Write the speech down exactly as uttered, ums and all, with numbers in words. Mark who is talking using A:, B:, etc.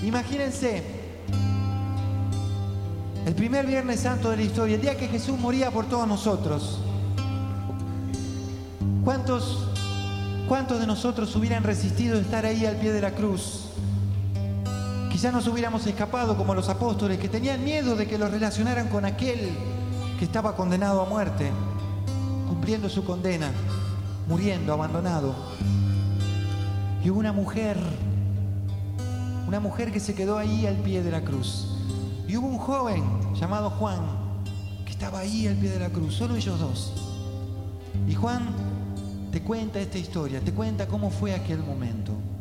A: Imagínense, el primer Viernes Santo de la historia, el día que Jesús moría por todos nosotros. ¿Cuántos, cuántos de nosotros hubieran resistido estar ahí al pie de la cruz? Quizás nos hubiéramos escapado como los apóstoles que tenían miedo de que los relacionaran con aquel que estaba condenado a muerte, cumpliendo su condena, muriendo, abandonado. Y hubo una mujer, una mujer que se quedó ahí al pie de la cruz. Y hubo un joven llamado Juan que estaba ahí al pie de la cruz, solo ellos dos. Y Juan te cuenta esta historia, te cuenta cómo fue aquel momento.